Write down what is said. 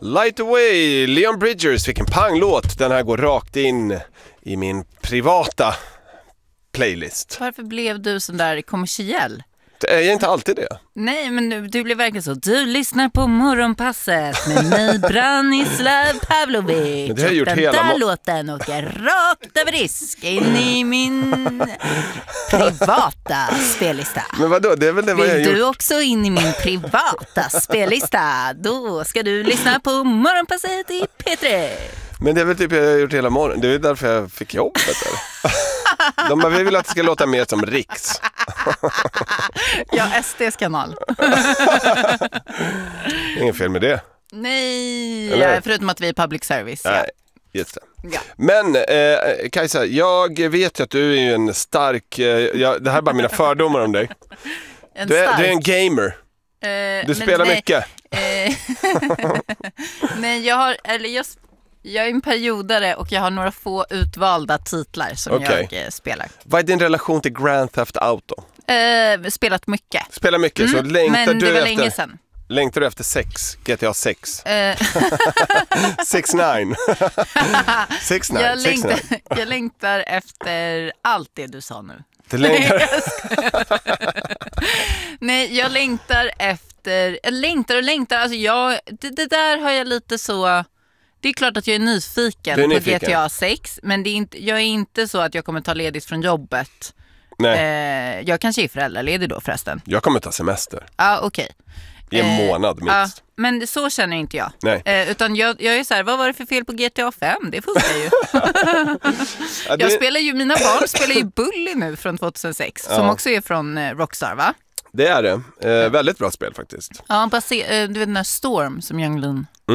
Light Away, Leon Bridgers, vilken panglåt. Den här går rakt in i min privata playlist. Varför blev du sån där kommersiell? Det är inte alltid det. Nej, men du blev verkligen så. Du lyssnar på Morgonpasset med mig, Branislav Pavlovic. Men det har jag gjort den hela där låten åker rakt över disk in i min privata spellista. Men vadå? Det är väl det vad jag Vill gjort. du också in i min privata spellista? Då ska du lyssna på Morgonpasset i P3. Men det är väl typ jag har gjort hela morgonen. Det är därför jag fick jobbet. Vi vill att det ska låta mer som Riks. Ja, SDs kanal. Ingen fel med det. Nej, Eller? förutom att vi är public service. Nej, just det. Ja. Men Kajsa, jag vet ju att du är ju en stark... det här är bara mina fördomar om dig. Du är en gamer. Du spelar mycket. Nej, jag är en periodare och jag har några få utvalda titlar som jag spelar. Vad är din relation till Grand Theft Auto? Spelat mycket. Spelar mycket, så längtar men det du var efter... länge sedan. Längtar du efter GTA 6? 6-9. 6-9. Jag längtar efter allt det du sa nu. Du längtar... Nej, jag längtar efter... Jag längtar. Alltså det där har jag lite så... Det är klart att jag är nyfiken på GTA 6. Men jag är inte så att jag kommer ta ledigt från jobbet. Nej. Jag kanske är föräldraledig då förresten. Jag kommer ta semester. Ja, okej. I en månad minst. Men så känner inte jag. Nej. Utan jag är så här, vad var det för fel på GTA 5? Det funkar ju. Mina barn spelar ju Bully nu från 2006. Som också är från Rockstar, va? Det är det. Väldigt bra spel faktiskt. Ja, du vet den där Storm som Young Lun